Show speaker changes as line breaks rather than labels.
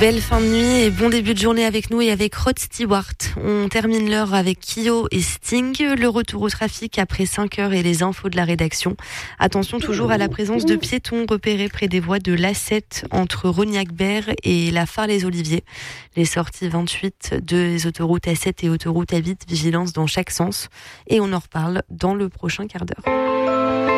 Belle fin de nuit et bon début de journée avec nous et avec Rod Stewart. On termine l'heure avec Kyo et Sting. Le retour au trafic après 5 heures et les infos de la rédaction. Attention toujours à la présence de piétons repérés près des voies de l'A7 entre Rognac-Berre et la Phare-les-Oliviers. Les sorties 28 des autoroutes A7 et autoroute A8, vigilance dans chaque sens. Et on en reparle dans le prochain quart d'heure.